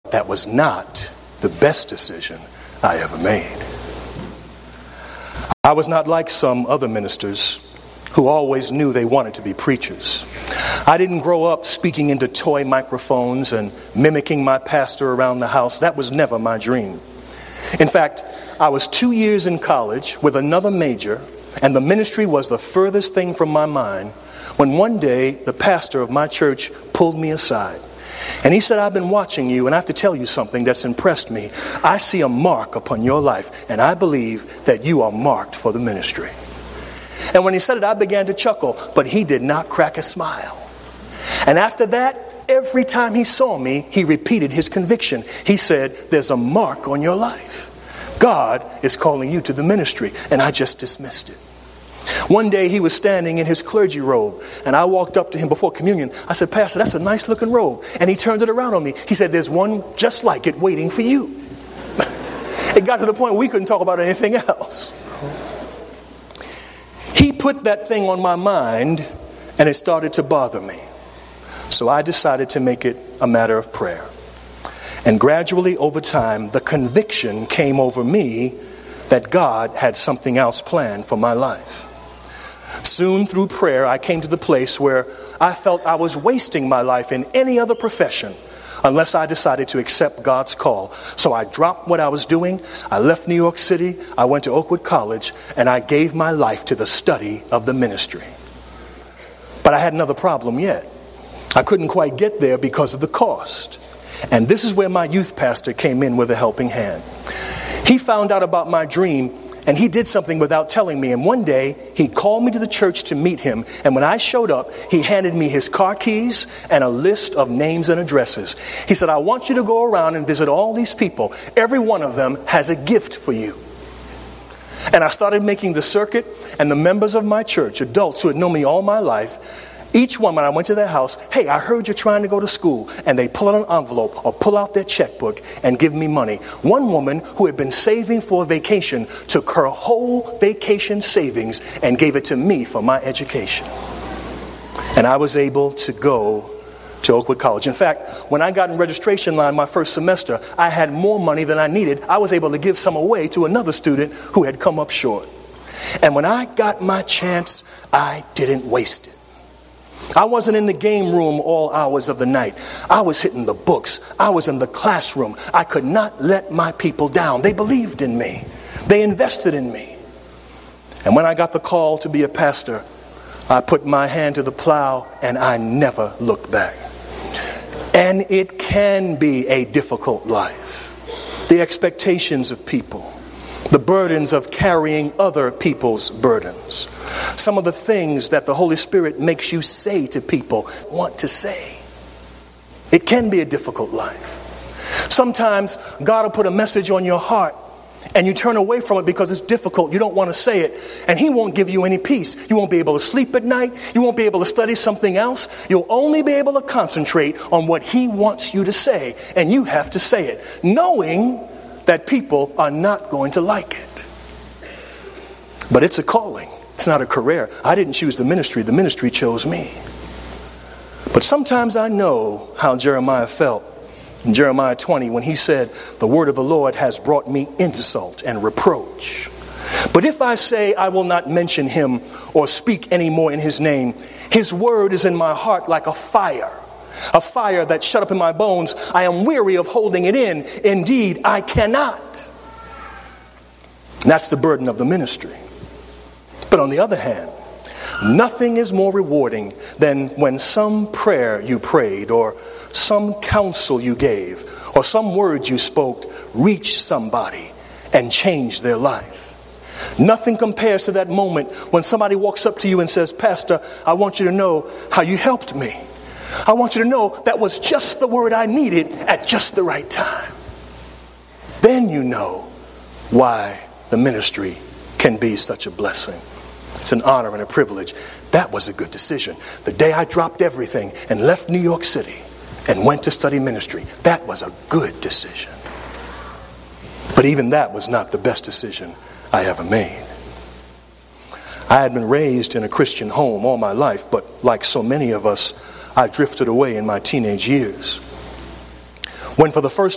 that was not the best decision I ever made. I was not like some other ministers who always knew they wanted to be preachers. I didn't grow up speaking into toy microphones and mimicking my pastor around the house. That was never my dream. In fact, I was 2 years in college with another major, and the ministry was the furthest thing from my mind, when one day the pastor of my church pulled me aside. And he said, "I've been watching you, and I have to tell you something that's impressed me. I see a mark upon your life, and I believe that you are marked for the ministry." And when he said it, I began to chuckle, but he did not crack a smile. And after that, every time he saw me, he repeated his conviction. He said, "There's a mark on your life. God is calling you to the ministry." And I just dismissed it. One day he was standing in his clergy robe, and I walked up to him before communion. I said, "Pastor, that's a nice looking robe." And he turned it around on me. He said, "There's one just like it waiting for you." It got to the point where we couldn't talk about anything else. He put that thing on my mind, and it started to bother me. So I decided to make it a matter of prayer. And gradually over time, the conviction came over me that God had something else planned for my life. Soon through prayer, I came to the place where I felt I was wasting my life in any other profession unless I decided to accept God's call. So I dropped what I was doing. I left New York City. I went to Oakwood College, and I gave my life to the study of the ministry. But I had another problem yet. I couldn't quite get there because of the cost. And this is where my youth pastor came in with a helping hand. He found out about my dream, and he did something without telling me. And one day, he called me to the church to meet him. And when I showed up, he handed me his car keys and a list of names and addresses. He said, "I want you to go around and visit all these people. Every one of them has a gift for you." And I started making the circuit, and the members of my church, adults who had known me all my life, each one, when I went to their house, "Hey, I heard you're trying to go to school." And they pull out an envelope or pull out their checkbook and give me money. One woman who had been saving for a vacation took her whole vacation savings and gave it to me for my education. And I was able to go to Oakwood College. In fact, when I got in registration line my first semester, I had more money than I needed. I was able to give some away to another student who had come up short. And when I got my chance, I didn't waste it. I wasn't in the game room all hours of the night. I was hitting the books. I was in the classroom. I could not let my people down. They believed in me. They invested in me. And when I got the call to be a pastor, I put my hand to the plow and I never looked back. And it can be a difficult life. The expectations of people. The burdens of carrying other people's burdens. Some of the things that the Holy Spirit makes you say to people, want to say. It can be a difficult life. Sometimes God will put a message on your heart and you turn away from it because it's difficult. You don't want to say it, and He won't give you any peace. You won't be able to sleep at night. You won't be able to study something else. You'll only be able to concentrate on what He wants you to say, and you have to say it, knowing that people are not going to like it. But it's a calling. It's not a career. I didn't choose the ministry chose me. But sometimes I know how Jeremiah felt in Jeremiah 20 when he said, "The word of the Lord has brought me insult and reproach. But if I say I will not mention Him or speak any more in His name, His word is in my heart like a fire that shut up in my bones. I am weary of holding it in. Indeed, I cannot." And that's the burden of the ministry. But on the other hand, nothing is more rewarding than when some prayer you prayed, or some counsel you gave, or some words you spoke reached somebody and changed their life. Nothing compares to that moment when somebody walks up to you and says, "Pastor, I want you to know how you helped me. I want you to know that was just the word I needed at just the right time." Then you know why the ministry can be such a blessing. It's an honor and a privilege. That was a good decision. The day I dropped everything and left New York City and went to study ministry, that was a good decision. But even that was not the best decision I ever made. I had been raised in a Christian home all my life, but like so many of us, I drifted away in my teenage years. When for the first